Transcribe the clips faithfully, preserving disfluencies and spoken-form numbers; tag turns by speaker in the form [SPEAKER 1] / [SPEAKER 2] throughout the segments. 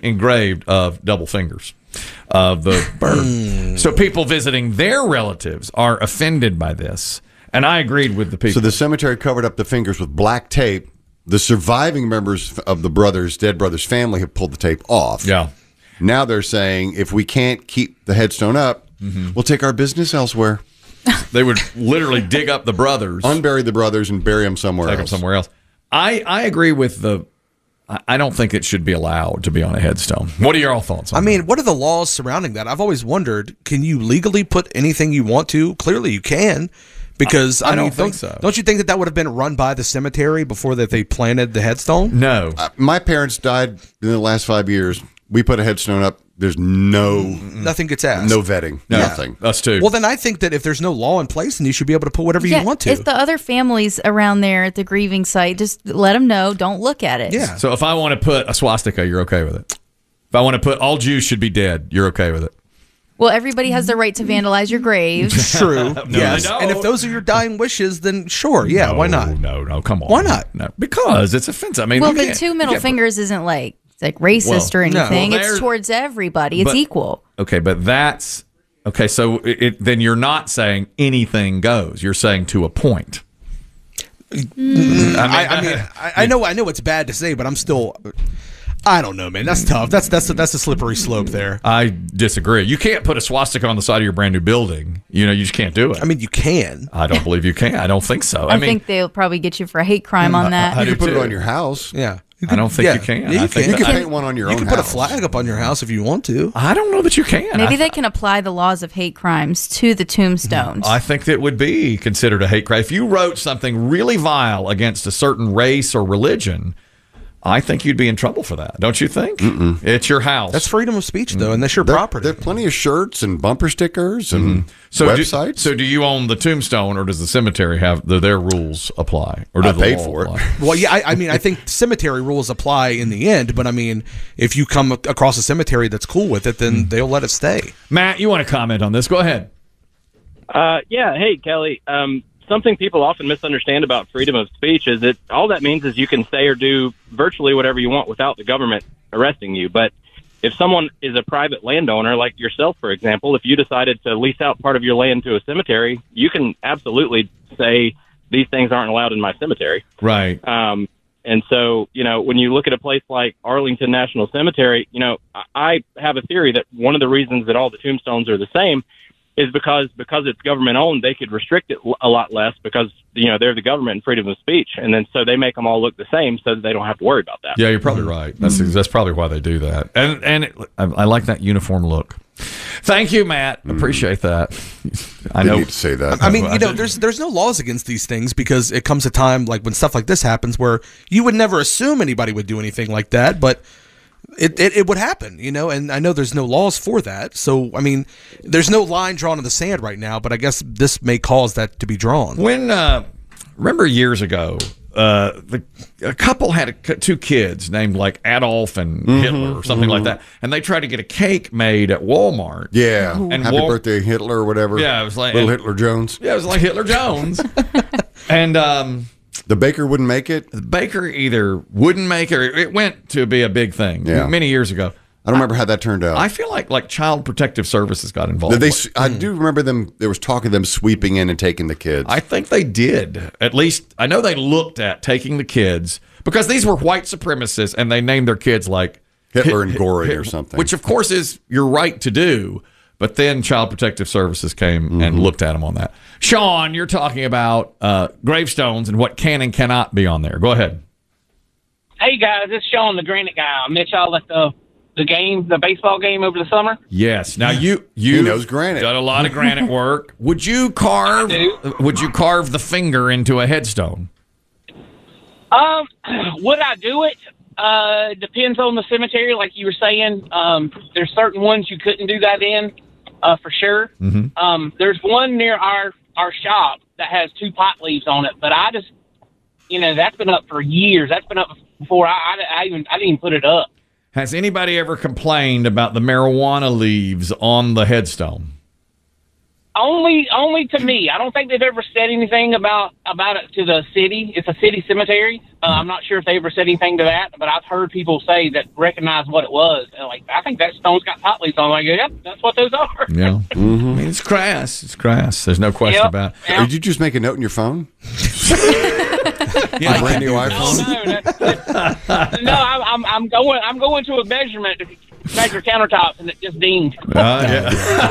[SPEAKER 1] engraved of double fingers of the bird. So people visiting their relatives are offended by this. And I agreed with the people.
[SPEAKER 2] So the cemetery covered up the fingers with black tape. The surviving members of the brothers, dead brothers' family have pulled the tape off.
[SPEAKER 1] Yeah.
[SPEAKER 2] Now they're saying if we can't keep the headstone up, mm-hmm. we'll take our business elsewhere.
[SPEAKER 1] They would literally dig up the brothers,
[SPEAKER 2] unbury the brothers, and bury them somewhere
[SPEAKER 1] take
[SPEAKER 2] else.
[SPEAKER 1] them somewhere else. I, I agree with the. I don't think it should be allowed to be on a headstone. What are your all thoughts on
[SPEAKER 3] I
[SPEAKER 1] that?
[SPEAKER 3] mean, what are the laws surrounding that? I've always wondered, can you legally put anything you want to? Clearly you can. Because
[SPEAKER 1] I, I,
[SPEAKER 3] I mean,
[SPEAKER 1] don't think
[SPEAKER 3] don't,
[SPEAKER 1] so.
[SPEAKER 3] Don't you think that that would have been run by the cemetery before that they planted the headstone?
[SPEAKER 1] No.
[SPEAKER 2] Uh, my parents died in the last five years. We put a headstone up. There's no...
[SPEAKER 3] Nothing gets asked.
[SPEAKER 2] No vetting.
[SPEAKER 1] No.
[SPEAKER 2] Nothing.
[SPEAKER 1] Us too.
[SPEAKER 3] Well, then I think that if there's no law in place, then you should be able to put whatever
[SPEAKER 4] yeah,
[SPEAKER 3] you want to.
[SPEAKER 4] If the other families around there at the grieving site, just let them know. Don't look at it.
[SPEAKER 3] Yeah.
[SPEAKER 1] So if I want to put a swastika, you're okay with it. If I want to put all Jews should be dead, you're okay with it.
[SPEAKER 4] Well, everybody has the right to vandalize your graves.
[SPEAKER 3] True.
[SPEAKER 1] No,
[SPEAKER 3] yes.
[SPEAKER 1] they don't.
[SPEAKER 3] And if those are your dying wishes, then sure. Yeah.
[SPEAKER 1] No,
[SPEAKER 3] why not?
[SPEAKER 1] No, no, come on.
[SPEAKER 3] Why not?
[SPEAKER 1] No, because it's offensive. I mean,
[SPEAKER 4] Well,
[SPEAKER 1] you
[SPEAKER 4] the
[SPEAKER 1] can't-
[SPEAKER 4] two
[SPEAKER 1] you
[SPEAKER 4] middle
[SPEAKER 1] can't-
[SPEAKER 4] fingers isn't like it's like racist
[SPEAKER 1] Well,
[SPEAKER 4] or
[SPEAKER 3] no.
[SPEAKER 4] anything.
[SPEAKER 1] Well,
[SPEAKER 4] it's
[SPEAKER 1] there-
[SPEAKER 4] towards everybody. It's
[SPEAKER 1] but-
[SPEAKER 4] equal.
[SPEAKER 1] Okay, but that's okay. So it, it, then you're not saying anything goes. You're saying to a point.
[SPEAKER 3] Mm, I, I mean, I, I know, I know it's bad to say, but I'm still. I don't know, man. That's tough. That's that's a, that's a slippery slope there.
[SPEAKER 1] I disagree. You can't put a swastika on the side of your brand new building. You know, you just can't do it.
[SPEAKER 3] I mean, you can.
[SPEAKER 1] I don't believe you can. I don't think so.
[SPEAKER 4] I,
[SPEAKER 1] I, mean,
[SPEAKER 4] think they'll probably get you for a hate crime on that.
[SPEAKER 1] I
[SPEAKER 2] You
[SPEAKER 1] do
[SPEAKER 2] can put
[SPEAKER 1] too.
[SPEAKER 2] it on your house.
[SPEAKER 3] Yeah. You
[SPEAKER 1] I don't think
[SPEAKER 3] yeah.
[SPEAKER 1] you can.
[SPEAKER 3] Yeah, you
[SPEAKER 1] I think
[SPEAKER 3] can.
[SPEAKER 2] You can
[SPEAKER 4] can-
[SPEAKER 2] paint one on your
[SPEAKER 3] You
[SPEAKER 2] own
[SPEAKER 3] can put a
[SPEAKER 2] house.
[SPEAKER 3] flag up on your house if you want to.
[SPEAKER 1] I don't know that you can.
[SPEAKER 4] Maybe
[SPEAKER 1] I,
[SPEAKER 4] they can apply the laws of hate crimes to the tombstones.
[SPEAKER 1] I think that would be considered a hate crime. If you wrote something really vile against a certain race or religion, I think you'd be in trouble for that. Don't you think? Mm-mm. It's your house.
[SPEAKER 3] That's freedom of speech, though, and that's your
[SPEAKER 2] There,
[SPEAKER 3] property.
[SPEAKER 2] there are plenty of shirts and bumper stickers and
[SPEAKER 1] so
[SPEAKER 2] websites.
[SPEAKER 1] Do, so do you own the tombstone, or does the cemetery have the, their rules apply? Or do
[SPEAKER 2] I
[SPEAKER 1] the
[SPEAKER 2] paid
[SPEAKER 1] law
[SPEAKER 2] for it.
[SPEAKER 1] apply?
[SPEAKER 3] Well, yeah, I, I mean, I think cemetery rules apply in the end, but I mean, if you come ac- across a cemetery that's cool with it, then they'll let it stay.
[SPEAKER 1] Matt, you want to comment on this? Go ahead.
[SPEAKER 5] Uh, yeah. Hey, Kelly. Um, something people often misunderstand about freedom of speech is that all that means is you can say or do virtually whatever you want without the government arresting you. But if someone is a private landowner, like yourself, for example, if you decided to lease out part of your land to a cemetery, you can absolutely say these things aren't allowed in my cemetery.
[SPEAKER 1] Right.
[SPEAKER 5] Um, and so, you know, when you look at a place like Arlington National Cemetery, you know, I I have a theory that one of the reasons that all the tombstones are the same is because because it's government owned, they could restrict it a lot less because, you know, they're the government and freedom of speech. And then so they make them all look the same so that they don't have to worry about that.
[SPEAKER 1] Yeah, you're probably right. That's that's probably why they do that. And and it, I, I like that uniform look. Thank you, Matt. Appreciate that. I
[SPEAKER 2] Didn't
[SPEAKER 1] know.
[SPEAKER 2] need to say that.
[SPEAKER 3] I mean,
[SPEAKER 1] I
[SPEAKER 3] you know,
[SPEAKER 1] didn't-
[SPEAKER 3] there's there's no laws against these things because it comes a time like when stuff like this happens where you would never assume anybody would do anything like that, but it, it, it would happen, you know, and I know there's no laws for that. So, I mean, there's no line drawn in the sand right now, but I guess this may cause that to be drawn.
[SPEAKER 1] When uh, remember years ago, uh, the, a couple had a, two kids named like Adolf and Hitler or something like that, and they tried to get a cake made at Walmart.
[SPEAKER 2] Yeah.
[SPEAKER 1] And
[SPEAKER 2] Happy
[SPEAKER 1] Wal-
[SPEAKER 2] birthday, Hitler, or whatever.
[SPEAKER 1] Yeah, it was like
[SPEAKER 2] Little Hitler Jones.
[SPEAKER 1] Yeah, it was like Hitler Jones, and um,
[SPEAKER 2] The baker wouldn't make it.
[SPEAKER 1] the baker either wouldn't make it, or it went to be a big thing
[SPEAKER 2] Yeah.
[SPEAKER 1] many years ago.
[SPEAKER 2] I don't remember how that turned out.
[SPEAKER 1] I feel like like Child Protective Services got involved.
[SPEAKER 2] Did they, I do remember them. There was talk of them sweeping in and taking the kids.
[SPEAKER 1] I think they did. At least I know they looked at taking the kids because these were white supremacists, and they named their kids like
[SPEAKER 2] Hitler
[SPEAKER 1] Hit-
[SPEAKER 2] and Gory
[SPEAKER 1] Hit-
[SPEAKER 2] or something.
[SPEAKER 1] which of course is your right to do. But then Child Protective Services came
[SPEAKER 2] Mm-hmm.
[SPEAKER 1] and looked at them on that. Sean, you're talking about uh, gravestones and what can and cannot be on there. Go ahead.
[SPEAKER 6] Hey guys, it's Sean, the Granite guy. I met y'all at the the game, the baseball game over the summer.
[SPEAKER 1] Yes. Now you you
[SPEAKER 2] He knows granite.
[SPEAKER 1] done a lot of granite work. Would you carve?
[SPEAKER 6] I
[SPEAKER 1] Would you carve the finger into a headstone?
[SPEAKER 6] Um, would I do it? Uh, depends on the cemetery, like you were saying. Um, there's certain ones you couldn't do that in, uh, for sure.
[SPEAKER 1] Mm-hmm.
[SPEAKER 6] Um, there's one near our our shop that has two pot leaves on it, but I just, you know, that's been up for years. That's been up before I, I, I even I didn't even put it up.
[SPEAKER 1] Has anybody ever complained about the marijuana leaves on the headstone?
[SPEAKER 6] Only, only to me. I don't think they've ever said anything about about it to the city. It's a city cemetery. Uh, I'm not sure if they ever said anything to that, but I've heard people say that recognize what it was. And like, I think that stone's got pot leaves on it. I go, yep, that's what those are.
[SPEAKER 1] Yeah. Mm-hmm. I mean, it's crass. It's crass. There's no question
[SPEAKER 6] Yep.
[SPEAKER 1] about it.
[SPEAKER 6] Yep.
[SPEAKER 2] Did you just make a note in your phone?
[SPEAKER 1] Yeah,
[SPEAKER 2] A brand new
[SPEAKER 6] Oh,
[SPEAKER 2] iPhone?
[SPEAKER 6] no, that, that, no, I'm, I'm I'm going I'm going to a measurement to measure countertops, and it just dinged.
[SPEAKER 1] Uh,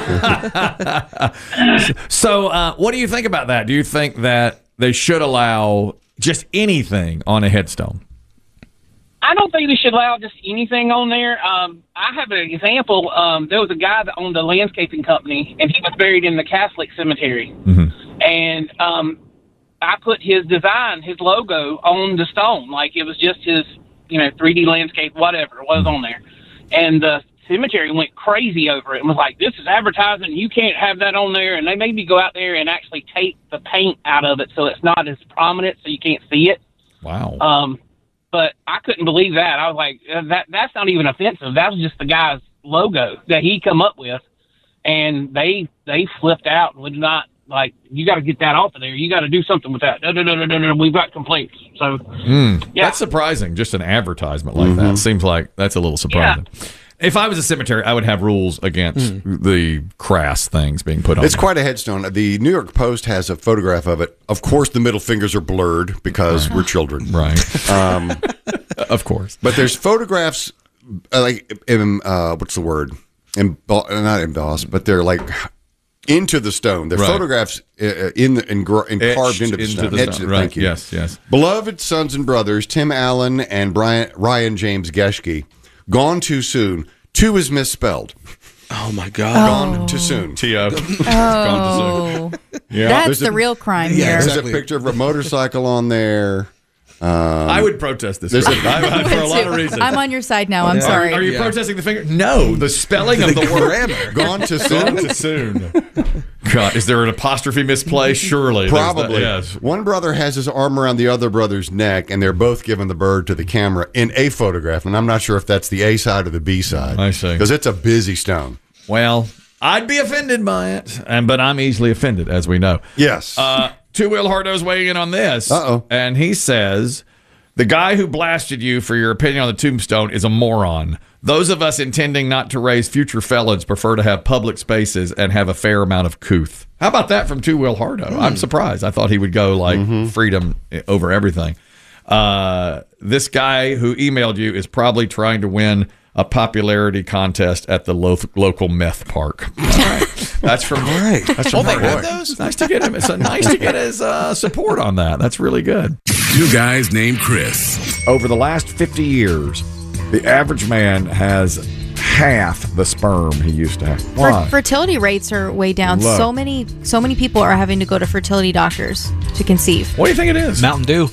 [SPEAKER 1] yeah. So, uh, what do you think about that? Do you think that they should allow just anything on a headstone?
[SPEAKER 6] I don't think they should allow just anything on there. Um, I have an example. Um, there was a guy that owned a landscaping company, and he was buried in the Catholic cemetery.
[SPEAKER 1] Mm-hmm.
[SPEAKER 6] And um, I put his design, his logo on the stone. Like it was just his, you know, three D landscape, whatever it was on there. And the cemetery went crazy over it and was like, this is advertising. You can't have that on there. And they made me go out there and actually take the paint out of it so it's not as prominent so you can't see it.
[SPEAKER 1] Wow.
[SPEAKER 6] Um, but I couldn't believe that. I was like, that that's not even offensive. That was just the guy's logo that he come up with. And they they flipped out and would not, like, you got to get that off of there. You got to do something with that. No, no, no, no, no, no. We've got complaints. So,
[SPEAKER 1] Mm,
[SPEAKER 6] yeah.
[SPEAKER 1] That's surprising. Just an advertisement like that seems like that's a little surprising. If I was a cemetery, I would have rules against the crass things being put on.
[SPEAKER 2] It's
[SPEAKER 1] there.
[SPEAKER 2] quite a headstone. The New York Post has a photograph of it. Of course, the middle fingers are blurred because we're children.
[SPEAKER 1] Right.
[SPEAKER 2] Um,
[SPEAKER 1] of course.
[SPEAKER 2] but there's photographs, uh, like, um, uh, what's the word? Embo- not embossed, but they're like into the stone. They're
[SPEAKER 1] Right.
[SPEAKER 2] photographs uh, in the, in, gr- in
[SPEAKER 1] Etched
[SPEAKER 2] carved into the
[SPEAKER 1] into
[SPEAKER 2] stone.
[SPEAKER 1] the
[SPEAKER 2] Etched,
[SPEAKER 1] stone.
[SPEAKER 2] Thank
[SPEAKER 1] Right.
[SPEAKER 2] you.
[SPEAKER 1] Yes, yes.
[SPEAKER 2] Beloved sons and brothers, Tim Allen and Brian, Ryan James Geschke, gone too soon. Two is misspelled.
[SPEAKER 3] Oh my God.
[SPEAKER 2] Gone too soon.
[SPEAKER 1] T O.
[SPEAKER 4] Oh,
[SPEAKER 1] Yeah.
[SPEAKER 4] that's
[SPEAKER 2] There's
[SPEAKER 4] the
[SPEAKER 2] a-
[SPEAKER 4] real crime
[SPEAKER 3] Yeah,
[SPEAKER 4] here.
[SPEAKER 2] There's
[SPEAKER 3] exactly.
[SPEAKER 2] a picture of a motorcycle on there.
[SPEAKER 1] I would protest this
[SPEAKER 2] There's a-
[SPEAKER 1] I- for a lot of reasons.
[SPEAKER 4] I'm on your side now. I'm
[SPEAKER 1] Are-
[SPEAKER 4] sorry.
[SPEAKER 1] Are, you
[SPEAKER 3] Yeah.
[SPEAKER 1] protesting the finger? No, the spelling of the, word.
[SPEAKER 3] grammar.
[SPEAKER 2] Gone too
[SPEAKER 1] Gone
[SPEAKER 2] soon.
[SPEAKER 1] too soon. God, is there an apostrophe misplaced? Surely. There's that-
[SPEAKER 2] Probably.
[SPEAKER 1] yes.
[SPEAKER 2] One brother has his arm around the other brother's neck, and they're both giving the bird to the camera in a photograph. And I'm not sure if that's the A side or the B side.
[SPEAKER 1] I see.
[SPEAKER 2] Because it's a busy stone.
[SPEAKER 1] Well, I'd be offended by it, and but I'm easily offended, as we know.
[SPEAKER 2] Yes.
[SPEAKER 1] Uh, Two Wheel Hardo's weighing in on this.
[SPEAKER 2] Uh-oh.
[SPEAKER 1] And he says, the guy who blasted you for your opinion on the tombstone is a moron. Those of us intending not to raise future felons prefer to have public spaces and have a fair amount of couth. How about that from Two Wheel Hardo?
[SPEAKER 2] Hmm.
[SPEAKER 1] I'm surprised. I thought he would go like
[SPEAKER 2] Mm-hmm.
[SPEAKER 1] freedom over everything. Uh, this guy who emailed you is probably trying to win a popularity contest at the lo- local meth park. All right. That's from
[SPEAKER 3] All right.
[SPEAKER 1] That's from
[SPEAKER 7] Oh, they
[SPEAKER 1] Hardo.
[SPEAKER 7] have those?
[SPEAKER 1] It's nice to get him. It's uh, nice to get his uh, support on that. That's really good.
[SPEAKER 8] Two guys named Chris.
[SPEAKER 1] Over the last fifty years, the average man has half the sperm he used to have. Why?
[SPEAKER 4] Fer- fertility rates are way down.
[SPEAKER 1] Low.
[SPEAKER 4] So many, so many people are having to go to fertility doctors to conceive.
[SPEAKER 1] What do you think it is?
[SPEAKER 7] Mountain Dew.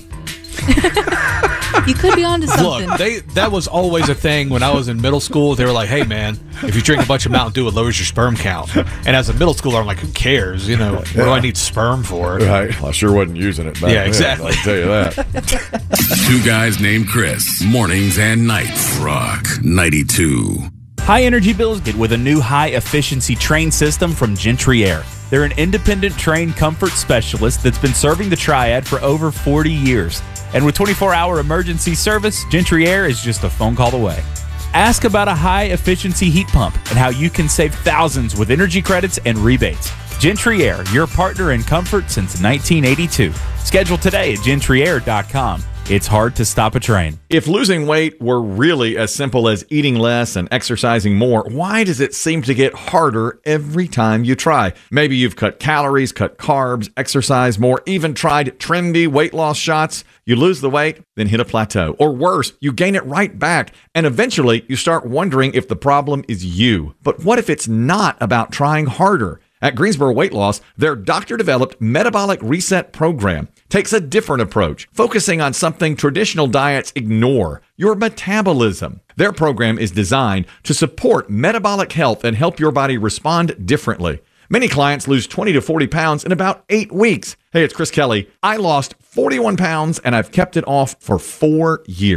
[SPEAKER 4] You could be onto something.
[SPEAKER 7] Look, they that was always a thing when I was in middle school. They were like, "Hey, man, if you drink a bunch of Mountain Dew, it lowers your sperm count." And as a middle schooler, I'm like, "Who cares? You know, what do I need sperm for?"
[SPEAKER 1] Right. I sure wasn't using it back
[SPEAKER 7] Yeah,
[SPEAKER 1] then,
[SPEAKER 7] exactly.
[SPEAKER 1] I'll tell you that.
[SPEAKER 8] Two guys named Chris. Mornings and nights. Rock ninety-two.
[SPEAKER 9] High energy bills get with a new high efficiency train system from Gentry Air. They're an independent train comfort specialist that's been serving the Triad for over forty years. And with twenty-four hour emergency service, Gentry Air is just a phone call away. Ask about a high efficiency heat pump and how you can save thousands with energy credits and rebates. Gentry Air, your partner in comfort since nineteen eighty-two. Schedule today at gentry air dot com. It's hard to stop a train.
[SPEAKER 1] If losing weight were really as simple as eating less and exercising more, why does it seem to get harder every time you try? Maybe you've cut calories, cut carbs, exercised more, even tried trendy weight loss shots. You lose the weight, then hit a plateau. Or worse, you gain it right back. And eventually you start wondering if the problem is you. But what if it's not about trying harder? At Greensboro Weight Loss, their doctor-developed metabolic reset program takes a different approach, focusing on something traditional diets ignore, your metabolism. Their program is designed to support metabolic health and help your body respond differently. Many clients lose twenty to forty pounds in about eight weeks. Hey, it's Chris Kelly. I lost forty-one pounds and I've kept it off for four years.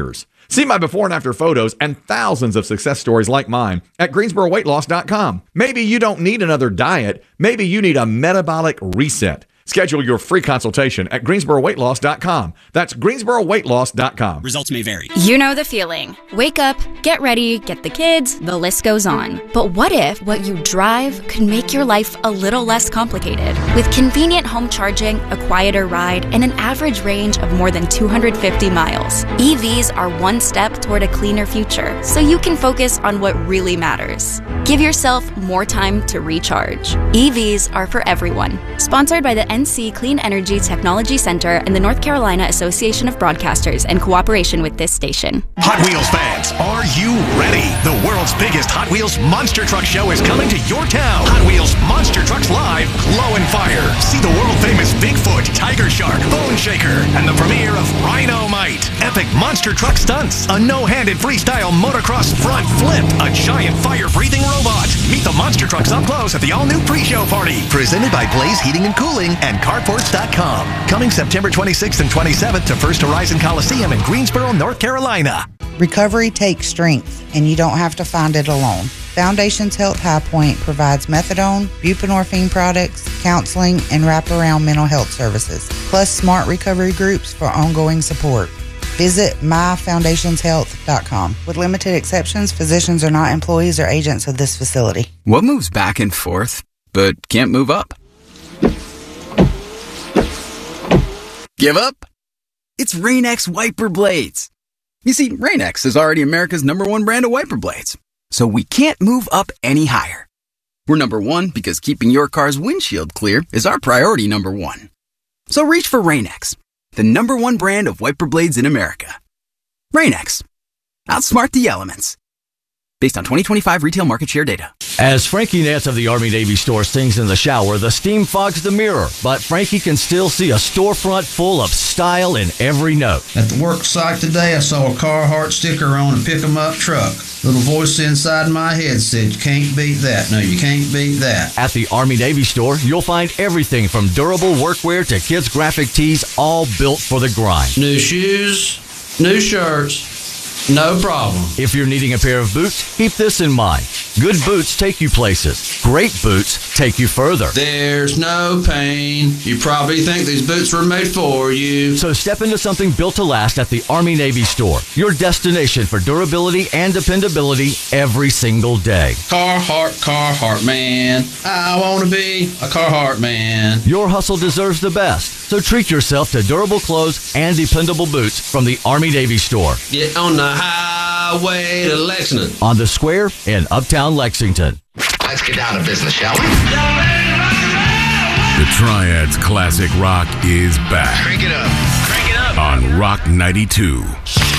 [SPEAKER 1] See my before and after photos and thousands of success stories like mine at greensboro weight loss dot com. Maybe you don't need another diet. Maybe you need a metabolic reset. Schedule your free consultation at greensboro weight loss dot com. That's greensboro weight loss dot com.
[SPEAKER 10] Results may vary.
[SPEAKER 11] You know the feeling. Wake up, get ready, get the kids, the list goes on. But what if what you drive could make your life a little less complicated? With convenient home charging, a quieter ride, and an average range of more than two hundred fifty miles, E Vs are one step toward a cleaner future, so you can focus on what really matters. Give yourself more time to recharge. E Vs are for everyone. Sponsored by the N C Clean Energy Technology Center and the North Carolina Association of Broadcasters in cooperation with this station.
[SPEAKER 12] Hot Wheels fans, are you ready? The world's biggest Hot Wheels Monster Truck Show is coming to your town. Hot Wheels Monster Trucks Live, Glow and Fire. See the world-famous Bigfoot, Tiger Shark, Bone Shaker, and the premiere of Rhino-Mite. Epic monster truck stunts, a no-handed freestyle motocross front flip, a giant fire-breathing robot. Meet the monster trucks up close at the all-new pre-show party. Presented by Blaze Heating and Cooling and carports dot com. Coming September twenty-sixth and twenty-seventh to First Horizon Coliseum in Greensboro, North Carolina.
[SPEAKER 13] Recovery takes strength, and you don't have to find it alone. Foundations Health High Point provides methadone, buprenorphine products, counseling, and wraparound mental health services, plus smart recovery groups for ongoing support. Visit my foundations health dot com. With limited exceptions, physicians are not employees or agents of this facility.
[SPEAKER 14] What moves back and forth, but can't move up? Give up? It's Rain-X wiper blades. You see, Rain-X is already America's number one brand of wiper blades, so we can't move up any higher. We're number one because keeping your car's windshield clear is our priority number one. So reach for Rain-X, the number one brand of wiper blades in America. Rain-X. Outsmart the elements. Based on twenty twenty-five retail market share data.
[SPEAKER 15] As Frankie Nance of the Army-Navy store sings in the shower, the steam fogs the mirror, but Frankie can still see a storefront full of style in every note.
[SPEAKER 16] At the work site today, I saw a Carhartt sticker on a pick-em-up truck. Little voice inside my head said, you can't beat that. No, you can't beat that.
[SPEAKER 15] At the Army-Navy store, you'll find everything from durable workwear to kids' graphic tees, all built for the grind.
[SPEAKER 16] New shoes, new shirts. No problem.
[SPEAKER 15] If you're needing a pair of boots, keep this in mind. Good boots take you places. Great boots take you further.
[SPEAKER 16] There's no pain. You probably think these boots were made for you.
[SPEAKER 15] So step into something built to last at the Army-Navy store. Your destination for durability and dependability every single day.
[SPEAKER 16] Carhartt, Carhartt, man. I want to be a Carhartt man.
[SPEAKER 15] Your hustle deserves the best. So treat yourself to durable clothes and dependable boots from the Army-Navy store.
[SPEAKER 16] Get on the highway to Lexington.
[SPEAKER 15] On the square in Uptown Lexington.
[SPEAKER 12] Let's get down to business, shall we?
[SPEAKER 8] The Triad's classic rock is back.
[SPEAKER 12] Crank it up. Crank it up.
[SPEAKER 8] On Rock ninety-two.